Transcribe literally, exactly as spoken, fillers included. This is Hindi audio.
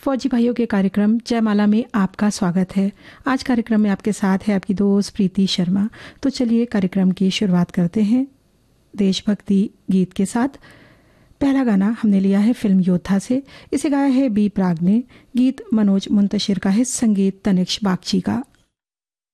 फौजी भाइयों के कार्यक्रम जयमाला में आपका स्वागत है। आज कार्यक्रम में आपके साथ है आपकी दोस्त प्रीति शर्मा। तो चलिए कार्यक्रम की शुरुआत करते हैं देशभक्ति गीत के साथ। पहला गाना हमने लिया है फिल्म योद्धा से। इसे गाया है बी प्राग ने। गीत मनोज मुंतशिर का है, संगीत तनिष्क बागची का।